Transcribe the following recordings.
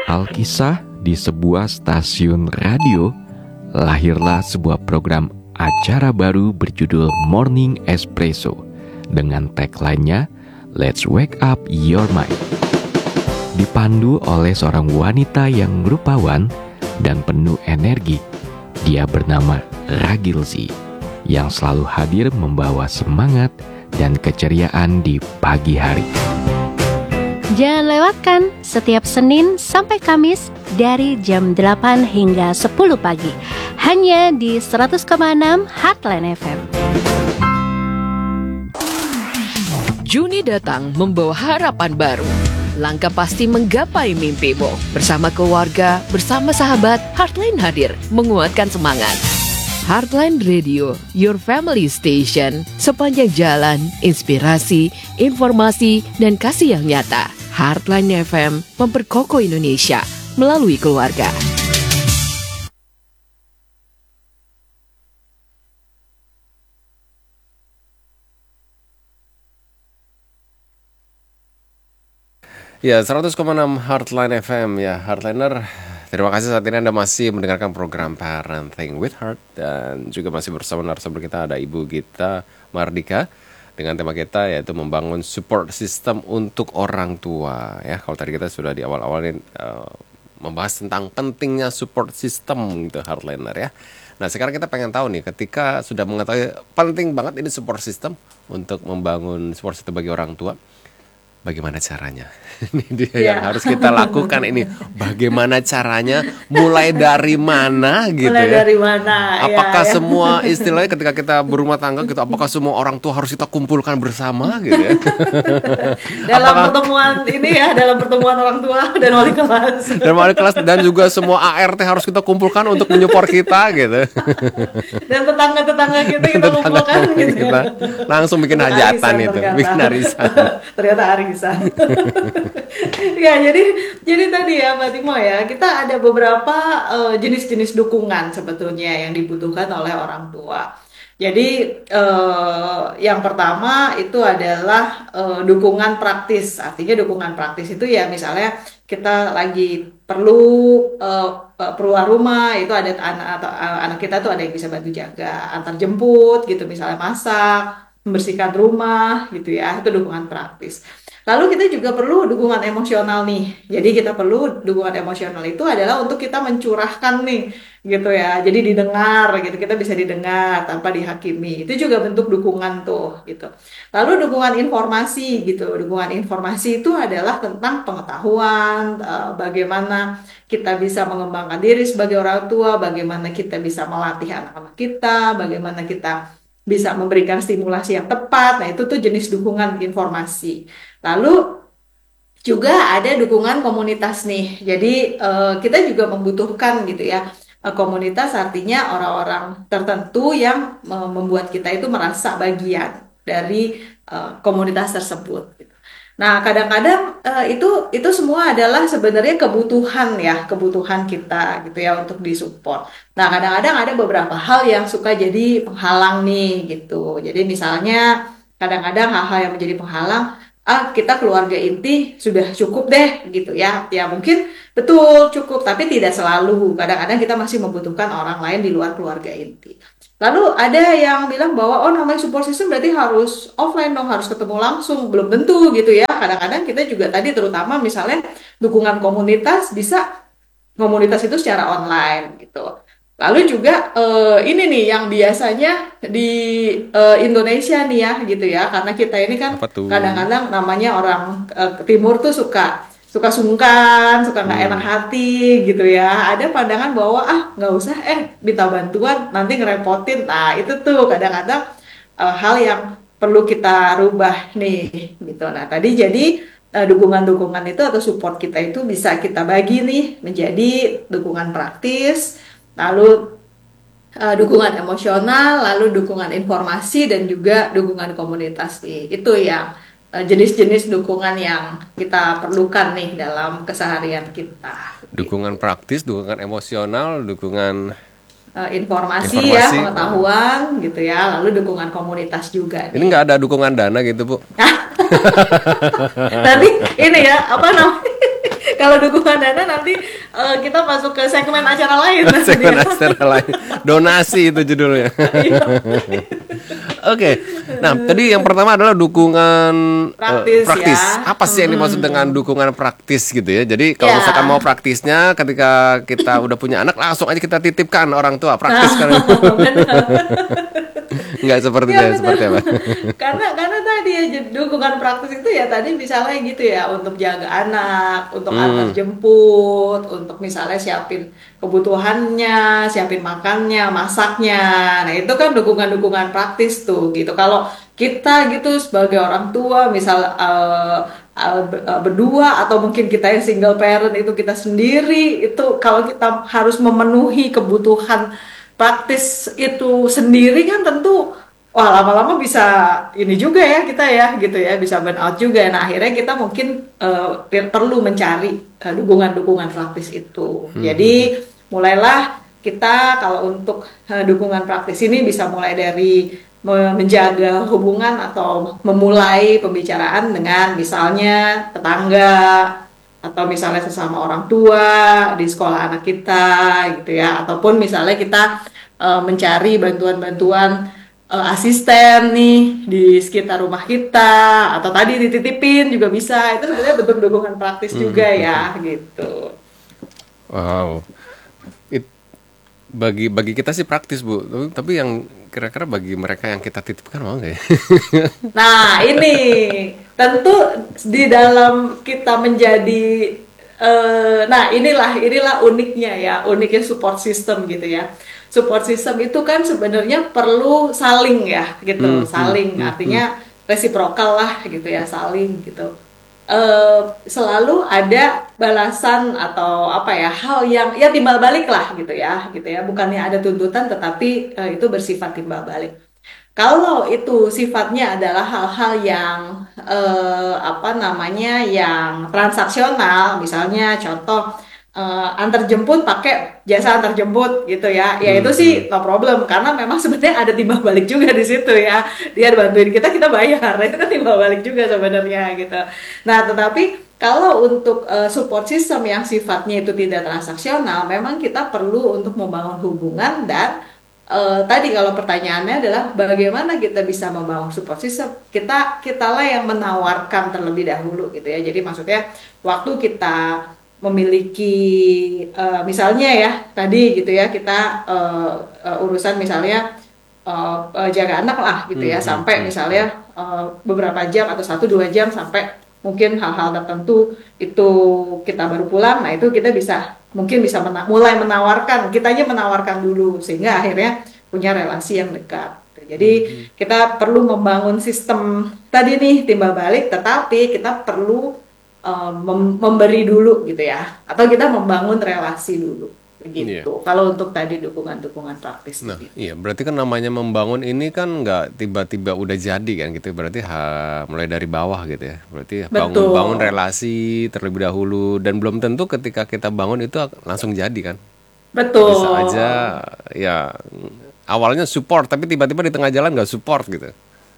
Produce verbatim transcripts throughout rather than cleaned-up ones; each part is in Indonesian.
Alkisah di sebuah stasiun radio, lahirlah sebuah program acara baru berjudul Morning Espresso dengan tagline-nya Let's Wake Up Your Mind. Dipandu oleh seorang wanita yang rupawan dan penuh energi. Dia bernama Ragilzi yang selalu hadir membawa semangat dan keceriaan di pagi hari. Jangan lewatkan setiap Senin sampai Kamis dari jam delapan hingga sepuluh pagi hanya di seratus koma enam Heartline F M. Juni datang membawa harapan baru. Langkah pasti menggapai mimpimu. Bersama keluarga, bersama sahabat, Heartline hadir menguatkan semangat. Heartline Radio, your family station. Sepanjang jalan, inspirasi, informasi, dan kasih yang nyata. Heartline F M memperkokoh Indonesia melalui keluarga. Ya, seratus koma enam Heartline F M ya, Heartliner. Terima kasih saat ini Anda masih mendengarkan program Parenting with Heart. Dan juga masih bersama narasumber kita ada Ibu Gita Mardika dengan tema kita yaitu membangun support system untuk orang tua ya. Kalau tadi kita sudah di awal-awal ini uh, membahas tentang pentingnya support system gitu Heartliner ya. Nah sekarang kita pengen tahu nih, ketika sudah mengetahui penting banget ini support system untuk membangun support system bagi orang tua, bagaimana caranya? Ini dia yeah. yang harus kita lakukan ini. Bagaimana caranya? Mulai dari mana gitu Mulai ya? dari mana? Apakah ya, semua ya. istilahnya ketika kita berumah tangga gitu, apakah semua orang tua harus kita kumpulkan bersama gitu ya? Dalam apakah, pertemuan ini ya, dalam pertemuan orang tua dan wali kelas. Dan wali kelas dan juga semua A R T harus kita kumpulkan untuk menyupport kita gitu. Dan tetangga-tetangga kita kita kumpulkan gitu. Kita langsung bikin hajatan itu, bikin arisan. Ternyata arisan. Ya, jadi jadi tadi ya Mbak Timo ya, kita ada beberapa uh, jenis-jenis dukungan sebetulnya yang dibutuhkan oleh orang tua. Jadi uh, yang pertama itu adalah uh, dukungan praktis. Artinya dukungan praktis itu ya misalnya kita lagi perlu uh, keluar rumah, itu ada anak atau uh, anak kita tuh ada yang bisa bantu jaga, antar jemput gitu, misalnya masak, membersihkan rumah gitu ya, itu dukungan praktis. Lalu kita juga perlu dukungan emosional nih. Jadi kita perlu dukungan emosional itu adalah untuk kita mencurahkan nih, gitu ya. Jadi didengar, gitu. Kita bisa didengar tanpa dihakimi. Itu juga bentuk dukungan tuh, gitu. Lalu dukungan informasi, gitu. Dukungan informasi itu adalah tentang pengetahuan, bagaimana kita bisa mengembangkan diri sebagai orang tua, bagaimana kita bisa melatih anak-anak kita, bagaimana kita bisa memberikan stimulasi yang tepat. Nah, itu tuh jenis dukungan informasi. Lalu juga ada dukungan komunitas nih. Jadi uh, kita juga membutuhkan gitu ya. Uh, komunitas artinya orang-orang tertentu yang uh, membuat kita itu merasa bagian dari uh, komunitas tersebut. Gitu. Nah, kadang-kadang uh, itu itu semua adalah sebenarnya kebutuhan ya, kebutuhan kita gitu ya untuk disupport. Nah, kadang-kadang ada beberapa hal yang suka jadi penghalang nih gitu. Jadi misalnya kadang-kadang hal-hal yang menjadi penghalang, ah kita keluarga inti sudah cukup deh gitu ya. Ya mungkin betul cukup, tapi tidak selalu. Kadang-kadang kita masih membutuhkan orang lain di luar keluarga inti. Lalu ada yang bilang bahwa oh namanya support system berarti harus offline dong, harus ketemu langsung. Belum tentu gitu ya. Kadang-kadang kita juga tadi terutama misalnya dukungan komunitas, bisa komunitas itu secara online gitu. Lalu juga uh, ini nih yang biasanya di uh, Indonesia nih ya gitu ya, karena kita ini kan kadang-kadang namanya orang uh, timur tuh suka suka sungkan, suka nggak hmm. enak hati gitu ya. Ada pandangan bahwa ah nggak usah eh minta bantuan nanti ngerepotin. Nah itu tuh kadang-kadang uh, hal yang perlu kita rubah nih gitu. Nah tadi jadi uh, dukungan-dukungan itu atau support kita itu bisa kita bagi nih menjadi dukungan praktis, lalu uh, dukungan emosional, lalu dukungan informasi dan juga dukungan komunitas nih. Itu yang uh, jenis-jenis dukungan yang kita perlukan nih dalam keseharian kita. Dukungan praktis, dukungan emosional, dukungan uh, informasi, informasi ya, pengetahuan gitu ya, lalu dukungan komunitas juga. Ini nggak ada dukungan dana gitu Bu? Tadi ini ya apa namanya? kalau dukungan dana nanti uh, kita masuk ke segmen acara lain. Segmen acara lain. Donasi itu judulnya. Oke. Okay. Nah, tadi yang pertama adalah dukungan praktis, uh, praktis. Ya. Apa sih yang dimaksud dengan dukungan praktis gitu ya? Jadi kalau ya. misalkan mau praktisnya ketika kita udah punya anak langsung aja kita titipkan orang tua praktis kan. Enggak seperti ya, itu, seperti apa? Karena karena tadi ya dukungan praktis itu ya tadi misalnya gitu ya untuk jaga anak, untuk Hmm. antar jemput, untuk misalnya siapin kebutuhannya, siapin makannya, masaknya. Nah, itu kan dukungan-dukungan praktis tuh gitu. Kalau kita gitu sebagai orang tua misal uh, uh, berdua atau mungkin kita yang single parent itu kita sendiri itu kalau kita harus memenuhi kebutuhan praktis itu sendiri kan tentu wah lama-lama bisa ini juga ya kita ya gitu ya bisa burn out juga. Nah akhirnya kita mungkin uh, perlu mencari uh, dukungan-dukungan praktis itu. Hmm. Jadi mulailah kita kalau untuk uh, dukungan praktis ini bisa mulai dari menjaga hubungan atau memulai pembicaraan dengan misalnya tetangga atau misalnya sesama orang tua di sekolah anak kita gitu ya, ataupun misalnya kita uh, mencari bantuan-bantuan uh, asisten nih di sekitar rumah kita atau tadi dititipin juga bisa. Itu sebenarnya bentuk dukungan praktis hmm. juga ya gitu. Wow. It, bagi bagi kita sih praktis Bu, tapi yang kira-kira bagi mereka yang kita titipkan mau nggak ya? Nah ini tentu di dalam kita menjadi, uh, nah inilah inilah uniknya ya, uniknya support system gitu ya. Support system itu kan sebenarnya perlu saling ya gitu, hmm, saling hmm, artinya hmm. resiprokal lah gitu ya, saling gitu. Uh, selalu ada balasan atau apa ya hal yang ya timbal balik lah gitu ya gitu ya bukannya ada tuntutan tetapi uh, itu bersifat timbal balik. Kalau itu sifatnya adalah hal-hal yang uh, apa namanya yang transaksional, misalnya contoh uh, antar jemput pakai jasa antar jemput gitu ya, ya itu sih no problem karena memang sebenarnya ada timbal balik juga di situ ya, dia bantuin kita kita bayar, itu kan timbal balik juga sebenarnya gitu. Nah tetapi kalau untuk uh, support system yang sifatnya itu tidak transaksional, memang kita perlu untuk membangun hubungan dan uh, tadi kalau pertanyaannya adalah bagaimana kita bisa membangun support system, kita kitalah yang menawarkan terlebih dahulu gitu ya. Jadi maksudnya waktu kita memiliki uh, misalnya ya tadi gitu ya kita uh, uh, urusan misalnya uh, uh, jaga anak lah gitu ya hmm, sampai hmm, misalnya uh, beberapa jam atau satu dua jam sampai mungkin hal-hal tertentu itu kita baru pulang. Nah itu kita bisa mungkin bisa mena- mulai menawarkan, kitanya menawarkan dulu sehingga akhirnya punya relasi yang dekat. Jadi hmm. kita perlu membangun sistem tadi nih timbal balik, tetapi kita perlu Mem- memberi dulu gitu ya, atau kita membangun relasi dulu begitu. Iya. Kalau untuk tadi dukungan-dukungan praktis. Nah, gitu. Iya, berarti kan namanya membangun ini kan nggak tiba-tiba udah jadi kan gitu. Berarti ha, mulai dari bawah gitu ya. Berarti bangun bangun relasi terlebih dahulu dan belum tentu ketika kita bangun itu langsung jadi kan. Betul. Bisa aja ya awalnya support tapi tiba-tiba di tengah jalan nggak support gitu.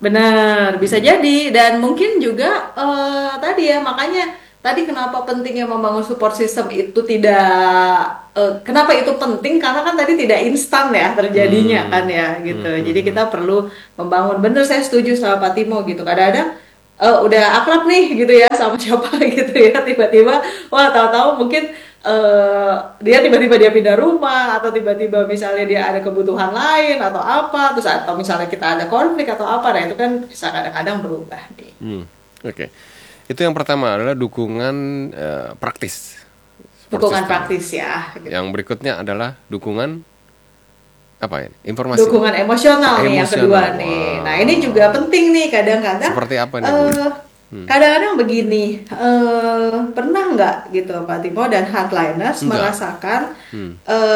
Benar, bisa jadi dan mungkin juga uh, tadi ya makanya tadi kenapa pentingnya membangun support system itu tidak uh, kenapa itu penting karena kan tadi tidak instan ya terjadinya hmm. kan ya gitu. Hmm. Jadi kita perlu membangun. Bener saya setuju sama Pak Timo gitu. Kadang-kadang uh, udah akrab nih gitu ya sama siapa gitu ya tiba-tiba wah tahu-tahu mungkin Uh, dia tiba-tiba dia pindah rumah atau tiba-tiba misalnya dia ada kebutuhan lain atau apa terus atau misalnya kita ada konflik atau apa, nah itu kan bisa kadang-kadang berubah nih. Hmm, Oke, okay. Itu yang pertama adalah dukungan uh, praktis. Dukungan system. Praktis ya. Gitu. Yang berikutnya adalah dukungan apa ya? Informasi. Dukungan emosional, emosional nih yang kedua wow. nih. Nah ini juga penting nih kadang-kadang. Seperti apa nih? Uh, Hmm. Kadang-kadang begini, uh, pernah nggak gitu Pak Timo dan Heartliners Enggak. merasakan hmm.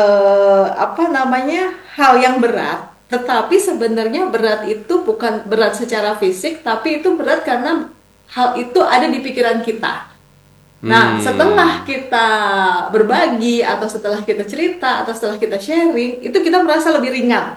uh, apa namanya hal yang berat, tetapi sebenarnya berat itu bukan berat secara fisik, tapi itu berat karena hal itu ada di pikiran kita. Nah, hmm. setelah kita berbagi atau setelah kita cerita atau setelah kita sharing, itu kita merasa lebih ringan.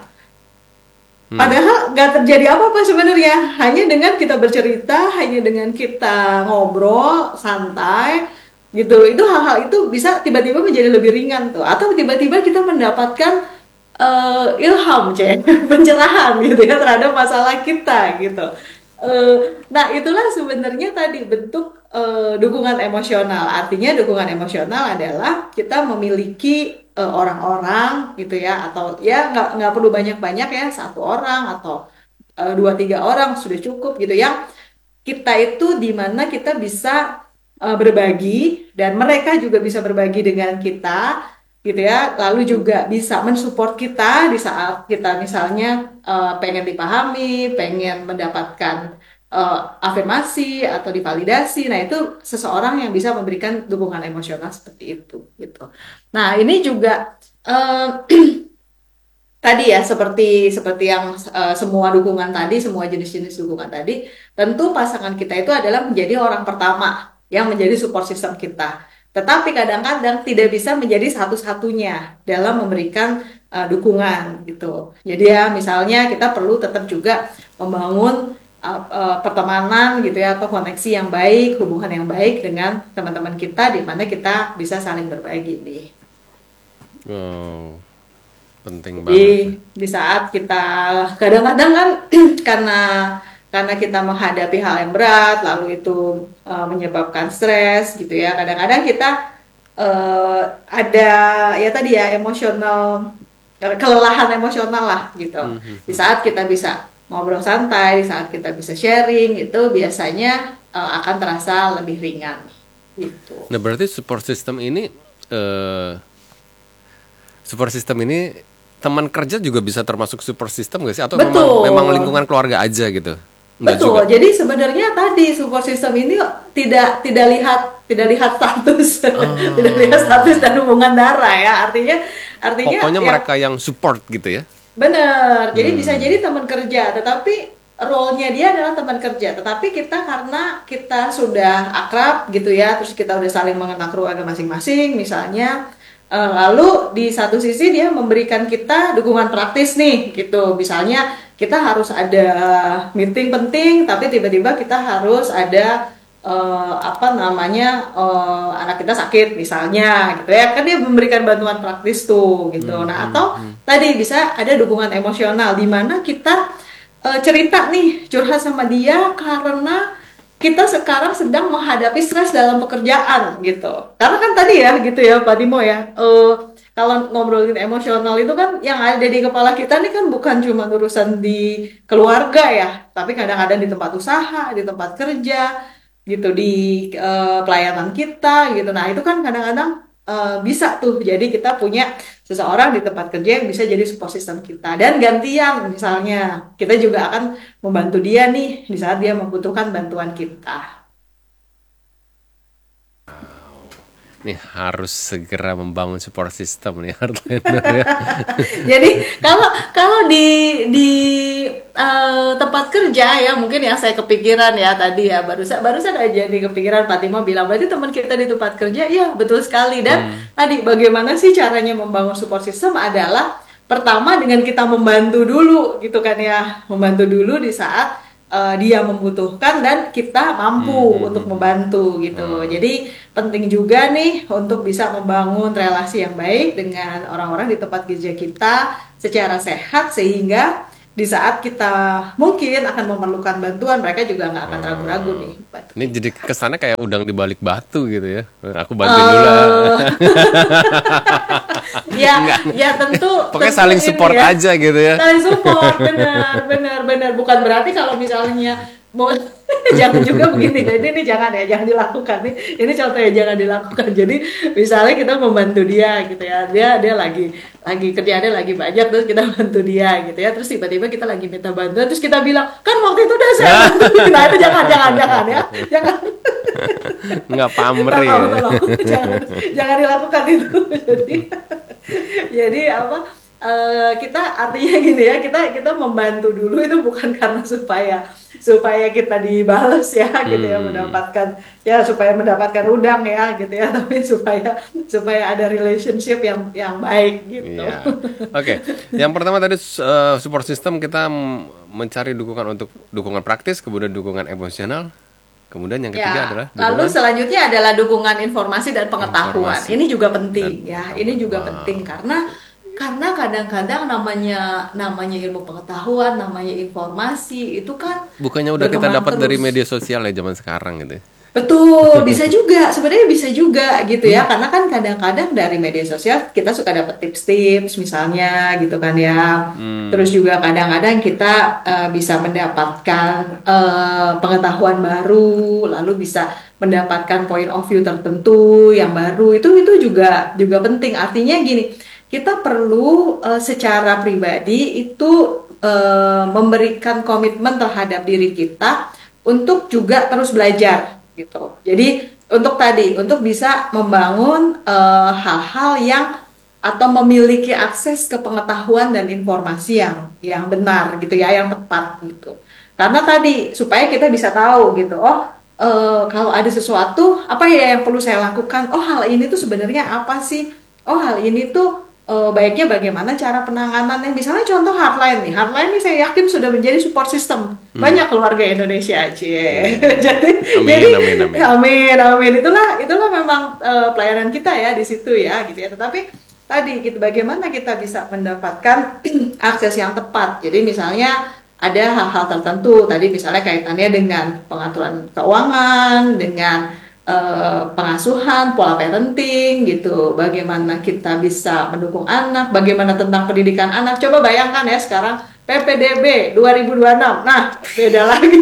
Hmm. Padahal nggak terjadi apa-apa sebenarnya, hanya dengan kita bercerita, hanya dengan kita ngobrol santai, gitu. Itu hal-hal itu bisa tiba-tiba menjadi lebih ringan tuh, atau tiba-tiba kita mendapatkan uh, ilham, cek pencerahan gitu ya terhadap masalah kita gitu. Uh, nah itulah sebenarnya tadi bentuk uh, dukungan emosional. Artinya dukungan emosional adalah kita memiliki uh, orang-orang gitu ya, atau ya nggak nggak perlu banyak-banyak ya, satu orang atau uh, dua tiga orang sudah cukup gitu ya. Kita itu di mana kita bisa uh, berbagi dan mereka juga bisa berbagi dengan kita gitu ya, lalu juga bisa mensupport kita di saat kita misalnya uh, pengen dipahami, pengen mendapatkan uh, afirmasi atau divalidasi. Nah itu seseorang yang bisa memberikan dukungan emosional seperti itu gitu. Nah ini juga uh, tadi ya, seperti seperti yang uh, semua dukungan tadi, semua jenis-jenis dukungan tadi, tentu pasangan kita itu adalah menjadi orang pertama yang menjadi support system kita. Tetapi kadang-kadang tidak bisa menjadi satu-satunya dalam memberikan uh, dukungan gitu. Jadi ya misalnya kita perlu tetap juga membangun uh, uh, pertemanan gitu ya, atau koneksi yang baik, hubungan yang baik dengan teman-teman kita, di mana kita bisa saling berbagi nih. Wow, penting Jadi banget. di saat kita kadang-kadang kan karena karena kita menghadapi hal yang berat, lalu itu uh, menyebabkan stres gitu ya. Kadang-kadang kita uh, ada ya tadi ya emosional, kelelahan emosional lah gitu. Di saat kita bisa ngobrol santai, di saat kita bisa sharing, itu biasanya uh, akan terasa lebih ringan gitu. Nah berarti support system ini eh, support system ini teman kerja juga bisa termasuk support system nggak sih? Atau memang, Betul. memang lingkungan keluarga aja gitu? Nggak Betul. juga. Jadi sebenarnya tadi support system ini tidak tidak lihat tidak lihat status, tidak lihat status dan hubungan darah ya. Artinya artinya Pokoknya ya, mereka yang support gitu ya? benar. Jadi bisa jadi teman kerja, tetapi role-nya dia adalah teman kerja. Tetapi kita karena kita sudah akrab gitu ya, terus kita udah saling mengenal keluarga masing-masing misalnya. Uh, lalu di satu sisi dia memberikan kita dukungan praktis nih gitu. Misalnya kita harus ada meeting penting, tapi tiba-tiba kita harus ada uh, apa namanya uh, anak kita sakit misalnya gitu ya. Kan dia memberikan bantuan praktis tuh gitu. Nah atau tadi bisa ada dukungan emosional di mana kita uh, cerita nih, curhat sama dia karena kita sekarang sedang menghadapi stres dalam pekerjaan gitu. Karena kan tadi ya gitu ya Pak Timo ya, uh, kalau ngobrolin emosional itu kan yang ada di kepala kita nih kan bukan cuma urusan di keluarga ya, tapi kadang-kadang di tempat usaha, di tempat kerja gitu, di uh, pelayanan kita gitu. Nah itu kan kadang-kadang uh, bisa tuh, jadi kita punya seseorang di tempat kerja yang bisa jadi support system kita, dan gantian misalnya kita juga akan membantu dia nih di saat dia membutuhkan bantuan kita. Nih harus segera membangun support system nih Heartliner ya. Jadi kalau kalau di di uh, tempat kerja ya, mungkin yang saya kepikiran ya tadi ya, barusan barusan aja nih kepikiran Pak Timo bilang berarti teman kita di tempat kerja, ya betul sekali. Dan hmm. tadi bagaimana sih caranya membangun support system adalah pertama dengan kita membantu dulu gitu kan ya, membantu dulu di saat uh, dia membutuhkan dan kita mampu hmm. untuk membantu gitu. Hmm. Jadi penting juga nih untuk bisa membangun relasi yang baik dengan orang-orang di tempat kerja kita secara sehat, sehingga di saat kita mungkin akan memerlukan bantuan, mereka juga nggak akan ragu-ragu nih. Ini jadi kesannya kayak udang di balik batu gitu ya. Aku bantuin uh, dulu. ya, ya tentu. Pokoknya tentu saling support ya. aja gitu ya. Saling support, benar, benar, benar. Bukan berarti kalau misalnya mau jangan juga begini. Jadi ini jangan ya, jangan dilakukan nih. Ini contohnya jangan dilakukan. Jadi misalnya kita membantu dia gitu ya. Dia dia lagi lagi kerjaannya lagi banyak, terus kita bantu dia gitu ya. Terus tiba-tiba kita lagi minta bantuan, terus kita bilang, "Kan waktu itu udah saya bantu." Nah, itu jangan jangan jangan ya. Jangan. Nggak pamer ya. jangan jangan dilakukan itu. Jadi jadi apa? Uh, kita artinya gini ya, kita kita membantu dulu itu bukan karena supaya supaya kita dibales ya gitu ya, Hmm. mendapatkan ya supaya mendapatkan udang ya gitu ya, tapi supaya supaya ada relationship yang yang baik gitu. Iya. Oke, yang pertama tadi uh, support system kita m- mencari dukungan untuk dukungan praktis, kemudian dukungan emosional, Kemudian yang ketiga Ya, adalah lalu dukungan selanjutnya adalah dukungan informasi dan pengetahuan. informasi. Ini juga penting Dan- ya. Ini juga Wow. penting karena karena kadang-kadang namanya namanya ilmu pengetahuan, namanya informasi itu kan Bukannya udah kita berkembang dapat dari terus. media sosial ya zaman sekarang gitu. Betul, bisa juga. Sebenarnya bisa juga gitu ya. Karena kan kadang-kadang dari media sosial kita suka dapat tips-tips misalnya gitu kan ya. Hmm. Terus juga kadang-kadang kita eh, bisa mendapatkan eh, pengetahuan baru, lalu bisa mendapatkan point of view tertentu yang baru. Itu itu juga juga penting. Artinya gini, kita perlu eh, secara pribadi itu eh, memberikan komitmen terhadap diri kita untuk juga terus belajar gitu. Jadi untuk tadi untuk bisa membangun eh, hal-hal yang atau memiliki akses ke pengetahuan dan informasi yang yang benar gitu ya, yang tepat gitu. Karena tadi supaya kita bisa tahu gitu, oh eh, kalau ada sesuatu apa ya yang perlu saya lakukan? Oh hal ini tuh sebenarnya apa sih? Oh hal ini tuh eh, baiknya bagaimana cara penanganannya? Misalnya contoh Heartline nih, Heartline nih saya yakin sudah menjadi support system banyak keluarga Indonesia aja. Jadi Amin, jadi amin, amin. amin amin itulah itulah memang eh, pelayanan kita ya di situ ya gitu ya. Tetapi tadi gitu bagaimana kita bisa mendapatkan akses yang tepat. Jadi misalnya ada hal-hal tertentu tadi misalnya kaitannya dengan pengaturan keuangan, dengan eh, pengasuhan, pola parenting gitu. Bagaimana kita bisa mendukung anak, bagaimana tentang pendidikan anak. Coba bayangkan ya sekarang P P D B dua ribu dua puluh enam. Nah, beda lagi.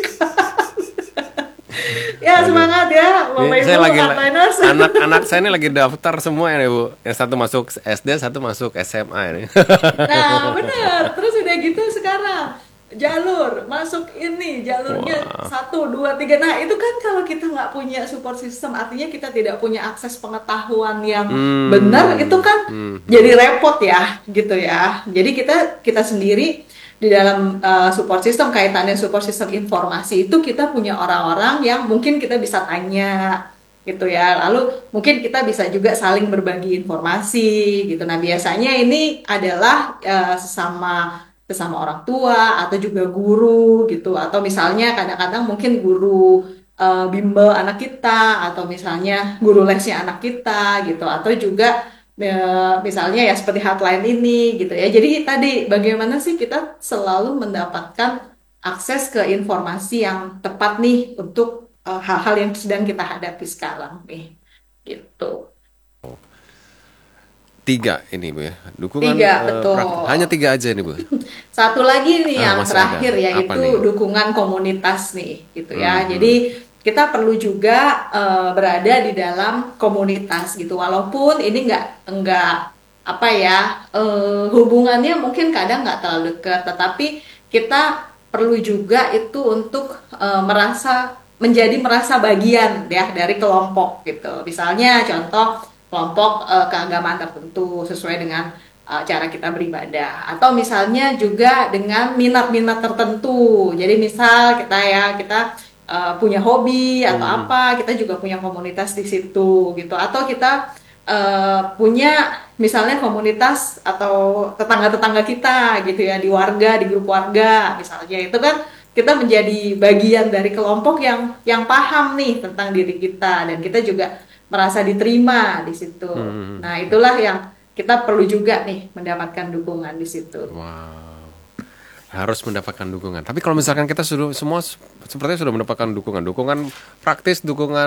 Ya semangat ya Bapak Ini Ibu saya lagi Heartliners. anak-anak saya ini lagi daftar semua ya Bu. Yang satu masuk S D, satu masuk S M A ini. Nah benar, terus udah gitu sekarang jalur masuk ini jalurnya satu dua tiga. Nah itu kan kalau kita nggak punya support system artinya kita tidak punya akses pengetahuan yang Hmm. benar itu kan Hmm. jadi repot ya gitu ya. Jadi kita kita sendiri di dalam uh, support system kaitannya support system informasi itu kita punya orang-orang yang mungkin kita bisa tanya gitu ya. Lalu mungkin kita bisa juga saling berbagi informasi gitu. Nah, biasanya ini adalah uh, sesama sesama orang tua atau juga guru gitu atau misalnya kadang-kadang mungkin guru uh, bimbel anak kita atau misalnya guru lesnya anak kita gitu atau juga ya, misalnya ya seperti Heartline ini gitu ya. Jadi tadi bagaimana sih kita selalu mendapatkan akses ke informasi yang tepat nih untuk uh, hal-hal yang sedang kita hadapi sekarang nih gitu. Tiga ini Bu ya. Dukungan Tiga, eh, betul. praktis. Hanya tiga aja ini Bu. Satu lagi nih Ah, yang masih terakhir ada. yaitu Apa nih? dukungan komunitas nih gitu ya. Hmm. Jadi kita perlu juga eh, berada di dalam komunitas gitu. Walaupun ini nggak nggak apa ya eh, hubungannya mungkin kadang nggak terlalu dekat, tetapi kita perlu juga itu untuk eh, merasa menjadi merasa bagian ya dari kelompok gitu. Misalnya contoh kelompok eh, keagamaan tertentu sesuai dengan eh, cara kita beribadah atau misalnya juga dengan minat-minat tertentu. Jadi misal kita ya kita eh, punya hobi atau Hmm. apa, kita juga punya komunitas di situ gitu. Atau kita eh, punya misalnya komunitas atau tetangga-tetangga kita gitu ya di warga, di grup warga misalnya. Itu kan kita menjadi bagian dari kelompok yang yang paham nih tentang diri kita dan kita juga merasa diterima di situ. Hmm. Nah, itulah yang kita perlu juga nih mendapatkan dukungan di situ. Wow. Harus mendapatkan dukungan. Tapi kalau misalkan kita sudah semua sepertinya sudah mendapatkan dukungan, dukungan praktis, dukungan